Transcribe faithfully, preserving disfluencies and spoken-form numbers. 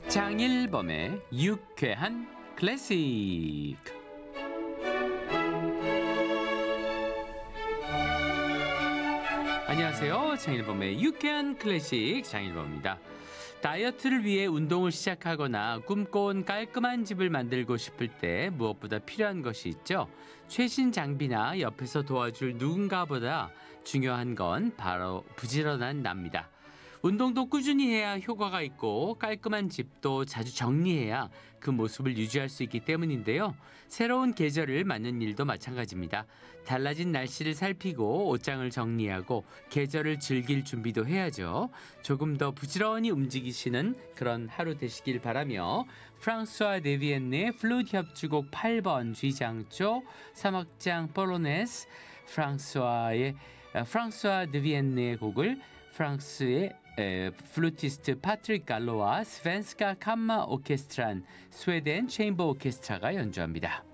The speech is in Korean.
장일범의 유쾌한 클래식. 안녕하세요. 장일범의 유쾌한 클래식 장일범입니다. 다이어트를 위해 운동을 시작하거나 꿈꿔온 깔끔한 집을 만들고 싶을 때 무엇보다 필요한 것이 있죠. 최신 장비나 옆에서 도와줄 누군가보다 중요한 건 바로 부지런한 납니다. 운동도 꾸준히 해야 효과가 있고 깔끔한 집도 자주 정리해야 그 모습을 유지할 수 있기 때문인데요. 새로운 계절을 맞는 일도 마찬가지입니다. 달라진 날씨를 살피고 옷장을 정리하고 계절을 즐길 준비도 해야죠. 조금 더 부지런히 움직이시는 그런 하루 되시길 바라며 프랑스와 데비엔의 플루트 협주곡 팔 번 G장조 삼 악장 포로네스 프랑스와의 프랑스와 데비엔의 곡을 프랑스의 에, 플루티스트 파트릭 갈로와 스벤스카 캄마 오케스트란 스웨덴 체인버 오케스트라가 연주합니다.